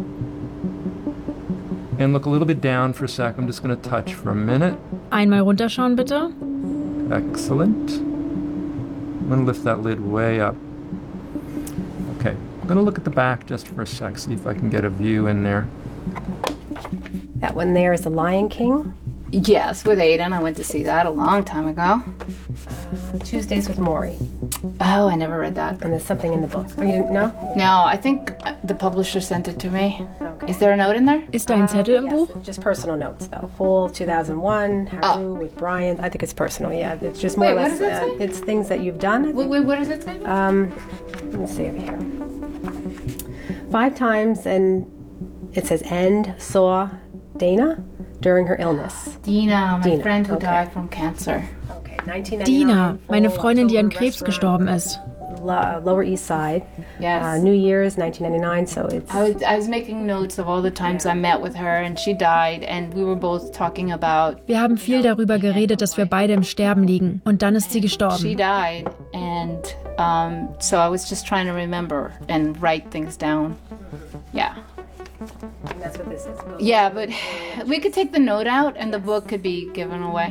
And look a little bit down for a sec. I'm just going to touch for a minute. Einmal runterschauen, bitte. Excellent. I'm going to lift that lid way up. Okay, I'm going to look at the back just for a sec, see if I can get a view in there. That one there is the Lion King. Yes, with Aiden. I went to see that a long time ago. Uh, Tuesdays with Maury. Oh, I never read that. And there's something in the book. Oh, you didn't know? No, I think the publisher sent it to me. Okay. Is there a note in there? Ist da ein Zettel im uh, Buch? Yes, just personal notes, though. Full two thousand one, Haru oh. with Brian. I think it's personal, yeah. It's just more Wait, or less, what does it uh, say? it's things that you've done. Wait, wait, what does it say? Um, let me see over here. Five times, and it says end, saw Dana during her illness. Dina, my Dina. friend who Okay. died from cancer. Okay, nineteen ninety-nine. Dina, meine full Freundin, die an October Krebs gestorben ist. Lo- Lower East Side. Yes. Uh, New Year's, nineteen ninety-nine, so it's... I was, I was making notes of all the times I met with her and she died and we were both talking about... Wir haben viel darüber geredet, dass wir beide im Sterben liegen. Und dann ist sie She gestorben. died and um, so I was just trying to remember and write things down. Yeah. And that's what this is. Yeah, but we could take the note out and the book could be given away.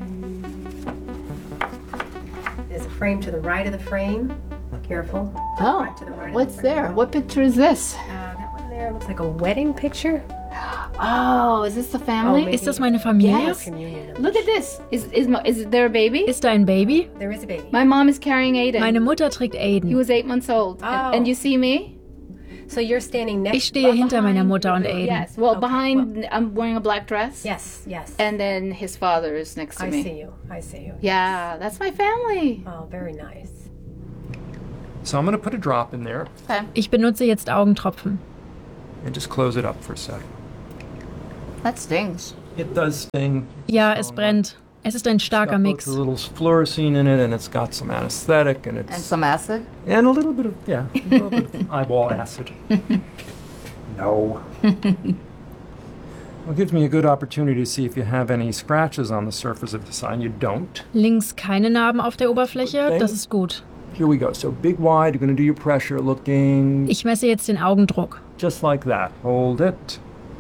There's a frame to the right of the frame. Careful. Oh, Right to the right of what's the frame. there? What picture is this? Uh, that one there looks like a wedding picture. Oh, is this the family? Ist das meine Familie? Yes. Look at this. Is, is, is there a baby? Ist da ein Baby? There is a baby. My mom is carrying Aiden. Meine Mutter trägt Aiden. He was eight months old. Oh. And, and you see me? So you're standing next. Ich stehe hinter meiner Mutter und Aiden. Yes. Well, Okay, behind, well, I'm wearing a black dress. Yes, yes. And then his father is next to I me. I see you. I see you. Yeah, that's my family. Oh, very nice. So I'm going to put a drop in there. Okay. Ich benutze jetzt Augentropfen. And just close it up for a second. That stings. It does sting. Ja, es brennt. Es ist ein starker Mix. It's got a little fluorescein in it, and it's got some anesthetic, and it's And some acid? and a little bit of yeah, a little bit of eyeball acid. No. Well, it gives me a good opportunity to see if you have any scratches on the surface of the sign. You don't. Links keine Narben auf der Oberfläche, das ist gut. Here we go. So big wide. You're going to do your pressure looking. Ich messe jetzt den Augendruck. Just like that. Hold it.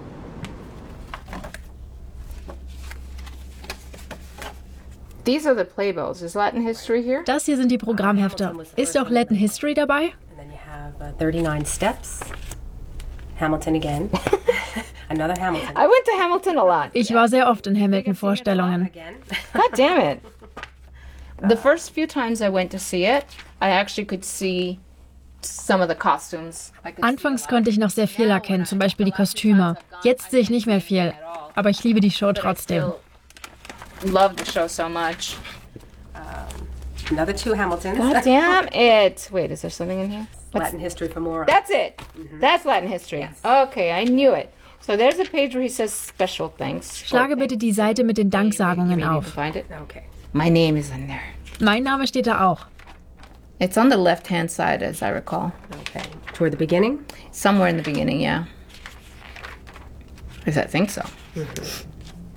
These are the playbills. Is Latin history here? Das hier sind die Programmhefte. Ist auch Latin History dabei? And then you have uh, thirty-nine steps. Hamilton again. Another Hamilton. I went to Hamilton a lot. Ich war sehr oft in Hamilton-Vorstellungen. God damn it. The first few times I went to see it, I actually could see some of the costumes. Anfangs konnte ich noch sehr viel erkennen, zum Beispiel die Kostüme. Jetzt sehe ich nicht mehr viel, aber ich liebe die Show trotzdem. Love the show so much. Um, another two Hamiltons. God damn it. Wait, is there something in here? What's Latin history for more. That's it. Mm-hmm. That's Latin history. Yes. Okay, I knew it. So there's a page where he says special thanks. Schlage bitte die Seite mit den Danksagungen auf. Find it? Okay. My name is in there. Mein Name steht da auch. It's on the left-hand side, as I recall. Okay. Toward the beginning? Somewhere in the beginning, yeah. Because I think so. Mm-hmm.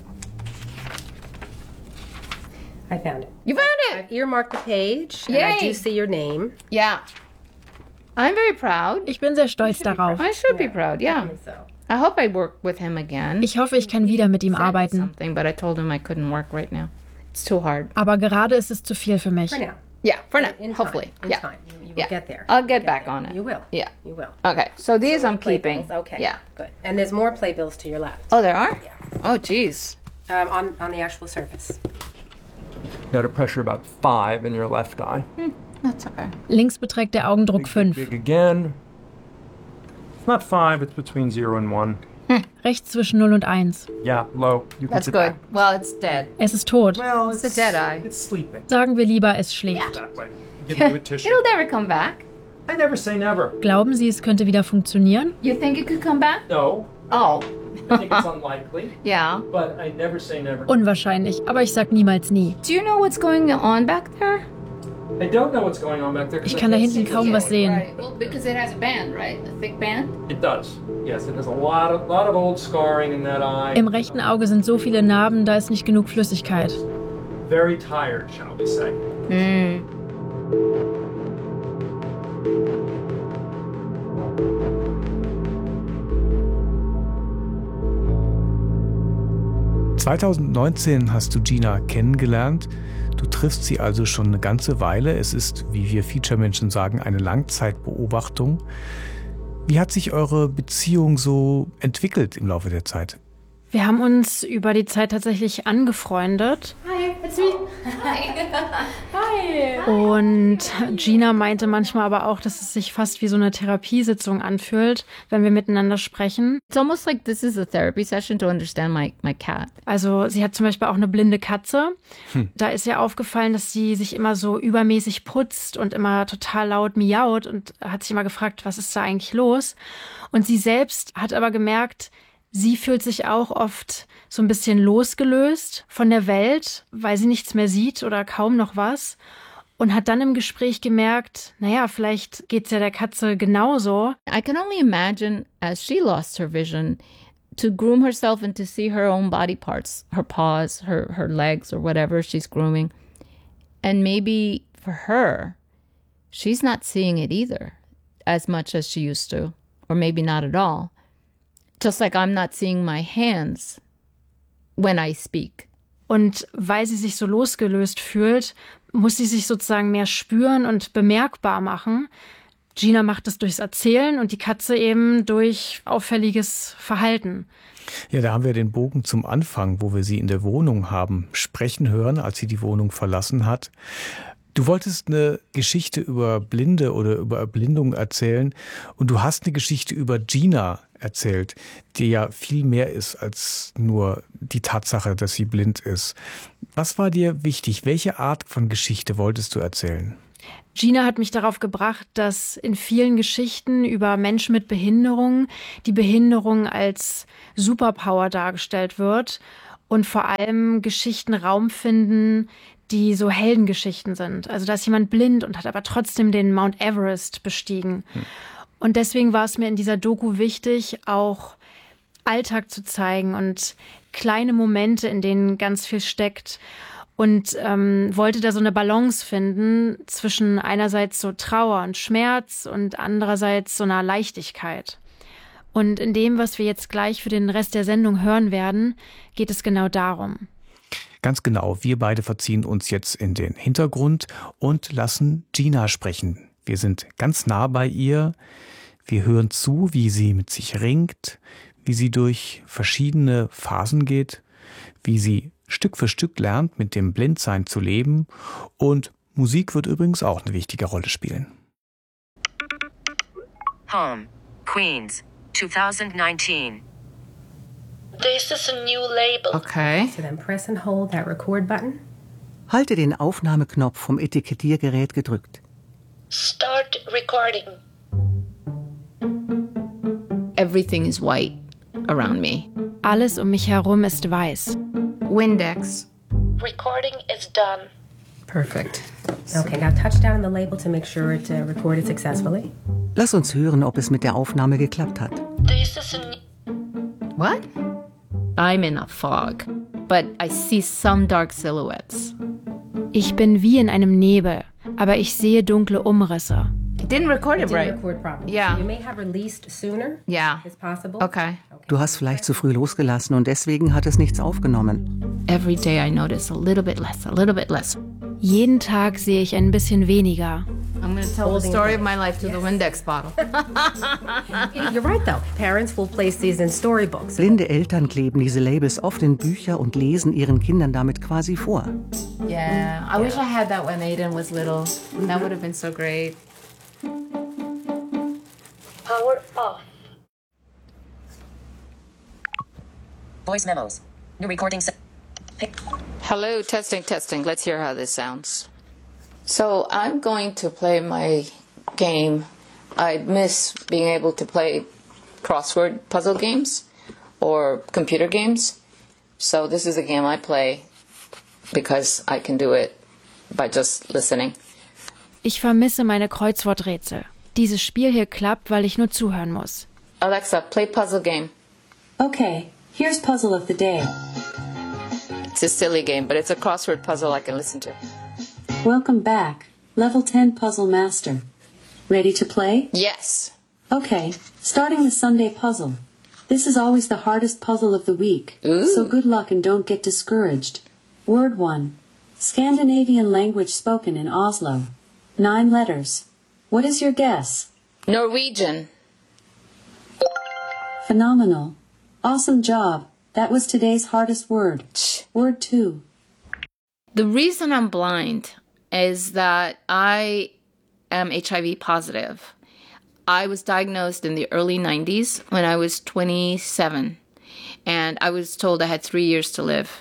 I found it. You found it! I've earmarked the page. Yay! And I do see your name. Yeah. I'm very proud. Ich bin sehr stolz darauf. I should be proud, yeah. So. I hope I work with him again. Ich hoffe, ich kann wieder mit ihm arbeiten. Something, but I told him I couldn't work right now. It's too hard. Aber gerade ist es zu viel für mich. For now. Yeah, for now. In Hopefully. Time. In yeah. time. You, you will yeah. get there. I'll get You'll back there. on it. You will. Yeah. You will. Okay, so these So I'm keeping. playbills. Okay. Yeah. Good. And there's more playbills to your left. Oh, there are? Yeah. Oh, geez. Um, on, on the actual surface. Got a pressure about five in your left eye. Hmm, that's okay. Links beträgt der Augendruck Big, fünf. big again. It's not five, it's between zero and one. Rechts zwischen null und eins. Yeah, low. You can That's sit good. back. Well, it's dead. Es ist tot. Well, It's a dead eye. It's sleeping. Sagen wir lieber, es schläft. That way. Give you a tissue. It'll never come back. I never say never. Glauben Sie, es könnte wieder funktionieren? You think it could come back? No. Oh. I think it's unlikely. Yeah. But I never say never. Unwahrscheinlich, aber ich sag niemals nie. Do you know what's going on back there? I don't know what's going on back there. 'cause Ich I kann da can't hinten see kaum the was joint. sehen. Right. Well, because it has a band, right? A thick band? It does. Yes, it has a lot of lot of old scarring in that eye. Im rechten Auge sind so viele Narben, da ist nicht genug Flüssigkeit. Very tired, shall we say. Mm. zweitausendneunzehn hast du Gina kennengelernt. Du triffst sie also schon eine ganze Weile. Es ist, wie wir Feature-Menschen sagen, eine Langzeitbeobachtung. Wie hat sich eure Beziehung so entwickelt im Laufe der Zeit? Wir haben uns über die Zeit tatsächlich angefreundet. Hi, it's me. Hi. Hi. Und Gina meinte manchmal aber auch, dass es sich fast wie so eine Therapiesitzung anfühlt, wenn wir miteinander sprechen. It's almost like this is a therapy session to understand my, my cat. Also sie hat zum Beispiel auch eine blinde Katze. Hm. Da ist ihr aufgefallen, dass sie sich immer so übermäßig putzt und immer total laut miaut und hat sich immer gefragt, was ist da eigentlich los? Und sie selbst hat aber gemerkt, sie fühlt sich auch oft so ein bisschen losgelöst von der Welt, weil sie nichts mehr sieht oder kaum noch was. Und hat dann im Gespräch gemerkt, naja, vielleicht geht's ja der Katze genauso. I can only imagine, as she lost her vision, to groom herself and to see her own body parts, her paws, her, her legs, or whatever she's grooming. And maybe for her, she's not seeing it either as much as she used to, or maybe not at all. Just like I'm not seeing my hands when I speak. Und weil sie sich so losgelöst fühlt, muss sie sich sozusagen mehr spüren und bemerkbar machen. Gina macht es durchs Erzählen und die Katze eben durch auffälliges Verhalten. Ja, da haben wir den Bogen zum Anfang, wo wir sie in der Wohnung haben sprechen hören, als sie die Wohnung verlassen hat. Du wolltest eine Geschichte über Blinde oder über Erblindung erzählen und du hast eine Geschichte über Gina erzählt, die ja viel mehr ist als nur die Tatsache, dass sie blind ist. Was war dir wichtig? Welche Art von Geschichte wolltest du erzählen? Gina hat mich darauf gebracht, dass in vielen Geschichten über Menschen mit Behinderung die Behinderung als Superpower dargestellt wird und vor allem Geschichten Raum finden, die so Heldengeschichten sind. Also da ist jemand blind und hat aber trotzdem den Mount Everest bestiegen. Hm. Und deswegen war es mir in dieser Doku wichtig, auch Alltag zu zeigen und kleine Momente, in denen ganz viel steckt. Und ähm, wollte da so eine Balance finden zwischen einerseits so Trauer und Schmerz und andererseits so einer Leichtigkeit. Und in dem, was wir jetzt gleich für den Rest der Sendung hören werden, geht es genau darum. Ganz genau, wir beide verziehen uns jetzt in den Hintergrund und lassen Gina sprechen. Wir sind ganz nah bei ihr, wir hören zu, wie sie mit sich ringt, wie sie durch verschiedene Phasen geht, wie sie Stück für Stück lernt, mit dem Blindsein zu leben, und Musik wird übrigens auch eine wichtige Rolle spielen. Home, Queens, twenty nineteen. This is a new label. Okay. So then press and hold that record button. Halte den Aufnahmeknopf vom Etikettiergerät gedrückt. Start recording. Everything is white around me. Alles um mich herum ist weiß. Windex. Recording is done. Perfect. Okay, now touch down on the label to make sure it uh, recorded successfully. Lass uns hören, ob es mit der Aufnahme geklappt hat. This is a new... What? I'm in a fog, but I see some dark silhouettes. Ich bin wie in einem Nebel, aber ich sehe dunkle Umrisse. It didn't record it, it didn't right. record properly. Yeah. So you may have released sooner. Yeah. It's possible. Okay. Du hast vielleicht zu früh losgelassen und deswegen hat es nichts aufgenommen. Every day I notice a little bit less, a little bit less. Jeden Tag sehe ich ein bisschen weniger. I'm going to tell the story of my life to the Windex bottle. You're right though. Parents will place these in storybooks. Blinde Eltern kleben diese Labels oft in Bücher und lesen ihren Kindern damit quasi vor. Yeah, I wish I had that when Aiden was little. That would have been so great. Power off. Voice memos. New recording set. Hello, testing, testing. Let's hear how this sounds. So I'm going to play my game. I miss being able to play crossword puzzle games or computer games. So this is a game I play because I can do it by just listening. Ich vermisse meine Kreuzworträtsel. Dieses Spiel hier klappt, weil ich nur zuhören muss. Alexa, play puzzle game. Okay, here's puzzle of the day. It's a silly game, but it's a crossword puzzle I can listen to. Welcome back. Level ten Puzzle Master. Ready to play? Yes. Okay, starting with Sunday puzzle. This is always the hardest puzzle of the week. Ooh. So good luck and don't get discouraged. Word one. Scandinavian language spoken in Oslo. Nine letters. What is your guess? Norwegian. Phenomenal. Awesome job. That was today's hardest word. Word two. The reason I'm blind is that I am H I V positive. I was diagnosed in the early nineties when I was twenty-seven, and I was told I had three years to live.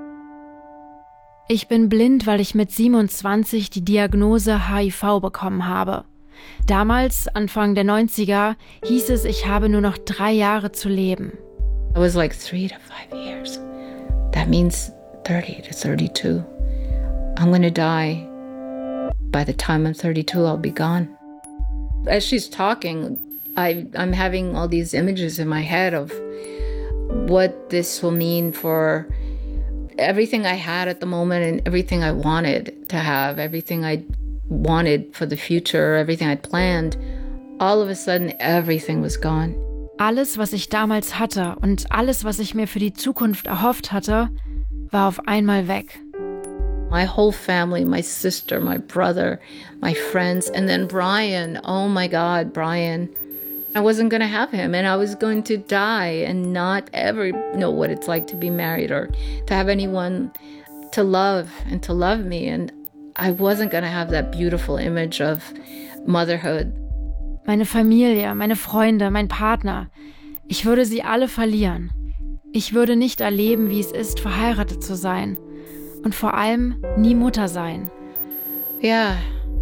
Ich bin blind, weil ich mit siebenundzwanzig die Diagnose H I V bekommen habe. Damals, Anfang der neunziger, hieß es, ich habe nur noch drei Jahre zu leben. It was like three to five years. That means thirty to thirty-two. I'm gonna die. By the time I'm thirty-two, I'll be gone. As she's talking, I, I'm having all these images in my head of what this will mean for everything I had at the moment and everything I wanted to have, everything I wanted for the future, everything I'd planned. All of a sudden, everything was gone. Alles, was ich damals hatte und alles, was ich mir für die Zukunft erhofft hatte, war auf einmal weg. My whole family, my sister, my brother, my friends, and then Brian. Oh my God, Brian. I wasn't going to have him, and I was going to die and not ever know what it's like to be married or to have anyone to love and to love me. And I wasn't going to have that beautiful image of motherhood. Meine Familie, meine Freunde, mein Partner. Ich würde sie alle verlieren. Ich würde nicht erleben, wie es ist, verheiratet zu sein. Und vor allem nie Mutter sein. Ja.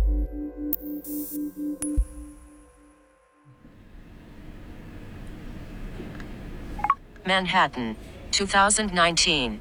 Manhattan, twenty nineteen.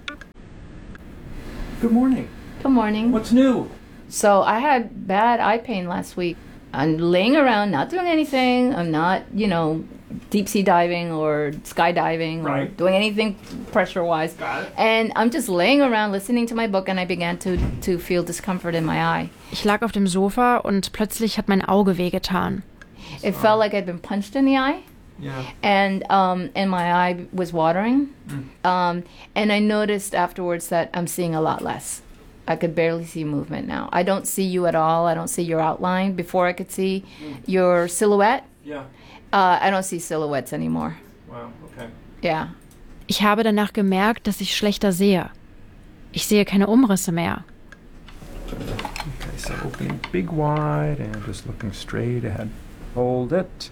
Good morning. Good morning. What's new? So I had bad eye pain last week. I'm laying around, not doing anything. I'm not, you know, deep sea diving or skydiving right. or doing anything pressure-wise. Got it. And I'm just laying around listening to my book, and I began to, to feel discomfort in my eye. Ich lag auf dem Sofa und plötzlich hat mein Auge wehgetan. It felt like I'd been punched in the eye. Yeah. And um, and my eye was watering. Mm. Um, and I noticed afterwards that I'm seeing a lot less. I could barely see movement now. I don't see you at all. I don't see your outline. Before I could see mm. your silhouette. Yeah. Uh, I don't see silhouettes anymore. Wow, okay. Yeah. Ich habe danach gemerkt, dass ich schlechter sehe. Ich sehe keine Umrisse mehr. Okay, so opening big wide and just looking straight ahead. Hold it.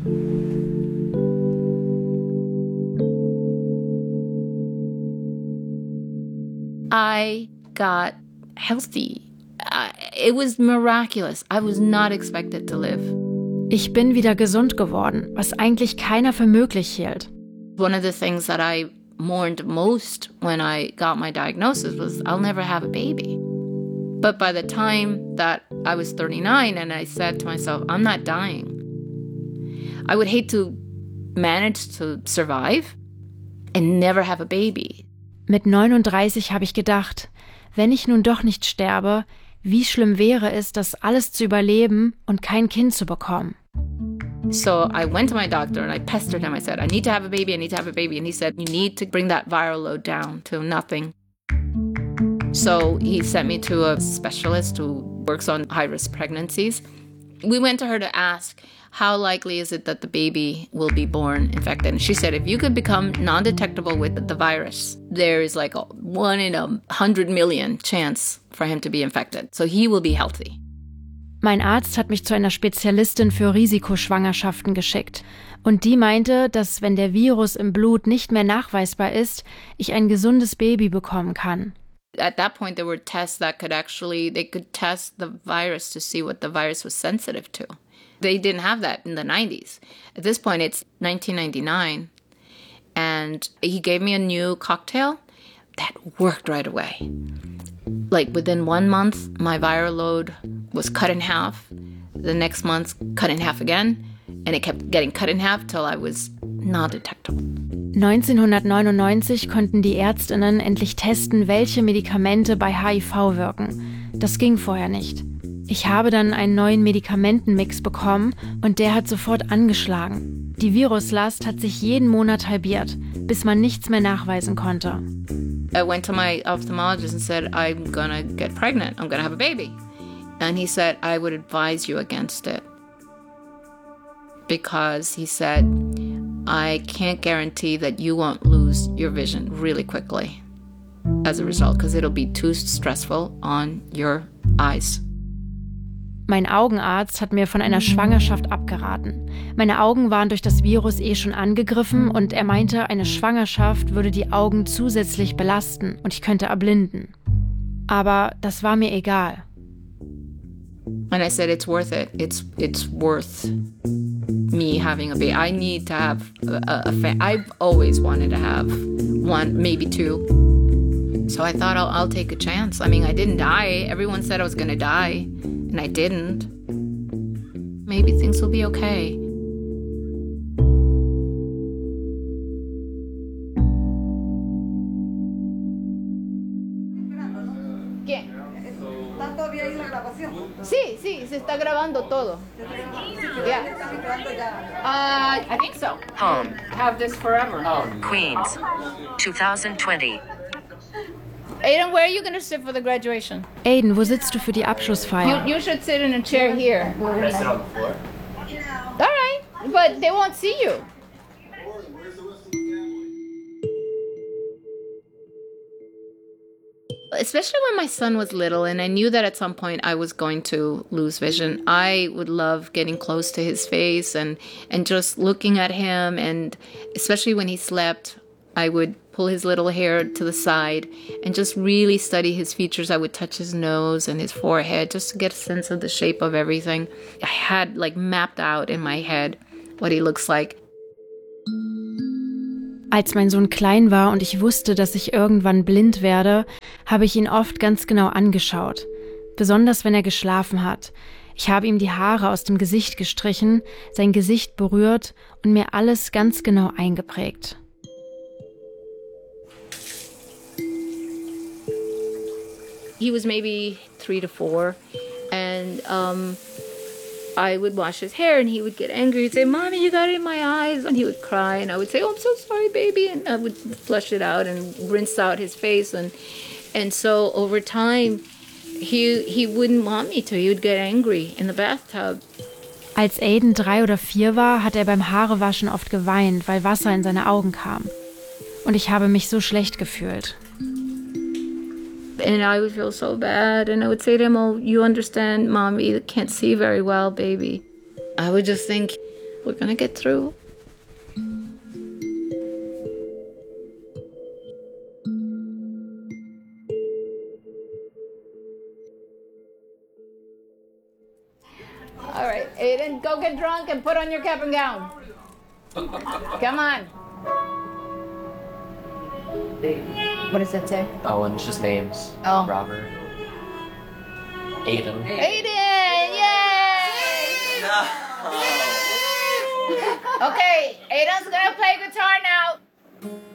I got healthy. Uh, it was miraculous. I was not expected to live. Ich bin wieder gesund geworden, was eigentlich keiner für möglich hielt. One of the things that I mourned most when I got my diagnosis was I'll never have a baby. But by the time that I was thirty-nine and I said to myself, I'm not dying. I would hate to manage to survive and never have a baby. Mit neununddreißig habe ich gedacht, wenn ich nun doch nicht sterbe, wie schlimm wäre es, das alles zu überleben und kein Kind zu bekommen. So I went to my doctor and I pestered him. I said, I need to have a baby, I need to have a baby. And he said, you need to bring that viral load down to nothing. So he sent me to a specialist who works on high-risk pregnancies. We went to her to ask, how likely is it that the baby will be born infected? And she said, if you could become non-detectable with the virus, there is like a one in a hundred million chance for him to be infected. So he will be healthy. Mein Arzt hat mich zu einer Spezialistin für Risikoschwangerschaften geschickt. Und die meinte, dass wenn der Virus im Blut nicht mehr nachweisbar ist, ich ein gesundes Baby bekommen kann. At that point, there were tests that could actually, they could test the virus to see what the virus was sensitive to. They didn't have that in the nineties. At this point, it's nineteen ninety-nine. And he gave me a new cocktail that worked right away. Like within one month, my viral load was cut in half. The next month, cut in half again. And it kept getting cut in half till I was not detectable. neunzehnhundertneunundneunzig konnten die Ärztinnen endlich testen, welche Medikamente bei H I V wirken. Das ging vorher nicht. Ich habe dann einen neuen Medikamentenmix bekommen und der hat sofort angeschlagen. Die Viruslast hat sich jeden Monat halbiert, bis man nichts mehr nachweisen konnte. I went to my ophthalmologist and said, I'm gonna get pregnant, I'm gonna have a baby. And he said, I would advise you against it. Because he said, I can't guarantee that you won't lose your vision really quickly as a result, because it'll be too stressful on your eyes. Mein Augenarzt hat mir von einer Schwangerschaft abgeraten. Meine Augen waren durch das Virus eh schon angegriffen und er meinte, eine Schwangerschaft würde die Augen zusätzlich belasten und ich könnte erblinden. Aber das war mir egal. And I said, it's worth it. It's it's worth me having a baby. I need to have a, a fa- I've always wanted to have one, maybe two. So I thought I'll, I'll take a chance. I mean, I didn't die. Everyone said I was going to die, and I didn't. Maybe things will be okay. ¿Qué? ¿Está todavía ahí la grabación? Sí, sí, se está grabando todo. Yeah. Uh, I think so. Home. Have this forever. Queens, twenty twenty. Aiden, where are you going to sit for the graduation? Aiden, wo sitzt du für die Abschlussfeier? You, you should sit in a chair here. Can I sit on the floor? All right. But they won't see you. Especially when my son was little and I knew that at some point I was going to lose vision, I would love getting close to his face and, and just looking at him. And especially when he slept, I would pull his little hair to the side and just really study his features. I would touch his nose and his forehead just to get a sense of the shape of everything. I had like mapped out in my head what he looks like. Als mein Sohn klein war und ich wusste, dass ich irgendwann blind werde, habe ich ihn oft ganz genau angeschaut. Besonders wenn er geschlafen hat. Ich habe ihm die Haare aus dem Gesicht gestrichen, sein Gesicht berührt und mir alles ganz genau eingeprägt. He was maybe three to four, and um, I would wash his hair, and he would get angry. He'd say, "Mommy, you got it in my eyes," and he would cry, and I would say, "Oh, I'm so sorry, baby," and I would flush it out and rinse out his face, and and so over time, he he wouldn't want me to. He would get angry in the bathtub. Als Aiden drei oder vier war, hat er beim Haarewaschen oft geweint, weil Wasser in seine Augen kam. Und ich habe mich so schlecht gefühlt. And I would feel so bad, and I would say to him, "Oh, you understand, Mommy can't see very well, baby." I would just think, we're gonna get through. All right, Aiden, go get drunk and put on your cap and gown. Come on. What does that say? Oh, and it's just names. Oh. Robert. Aiden. Aiden! Yay! No. Okay, Aiden's gonna play guitar now.